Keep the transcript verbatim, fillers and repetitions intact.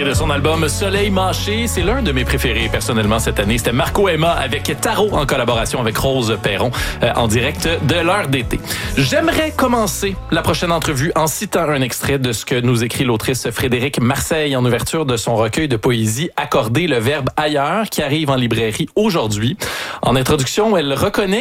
tiré de son album Soleil mâché. C'est l'un de mes préférés personnellement cette année. C'était Marco Emma avec Tarot en collaboration avec Rose Perron euh, en direct de l'heure d'été. J'aimerais commencer la prochaine entrevue en citant un extrait de ce que nous écrit l'autrice Frédérique Marseille en ouverture de son recueil de poésie Accorder le verbe ailleurs qui arrive en librairie aujourd'hui. En introduction, elle reconnaît